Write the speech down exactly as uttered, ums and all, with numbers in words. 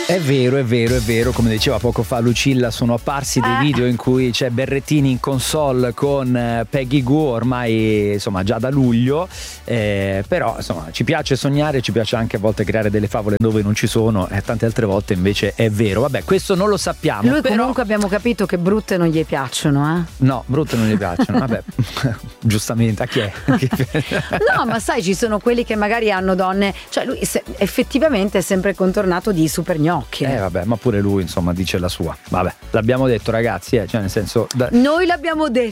È vero, è vero, è vero, come diceva poco fa Lucilla, sono apparsi dei Eh. video in cui c'è Berrettini in console con eh, Peggy Gou ormai insomma già da luglio, eh, però insomma ci piace sognare, ci piace anche a volte creare delle favole dove non ci sono e tante altre volte invece è vero. Vabbè, questo non lo sappiamo. Lui però... comunque abbiamo capito che brutte non gli piacciono, eh? No, brutte non gli piacciono, vabbè, giustamente, a chi è? No, ma sai, ci sono quelli che magari hanno donne, cioè lui se, effettivamente è sempre contornato di super gnocchi. Eh vabbè, ma pure lui insomma dice la sua. Vabbè, l'abbiamo detto ragazzi, eh, cioè nel senso da... Noi l'abbiamo detto.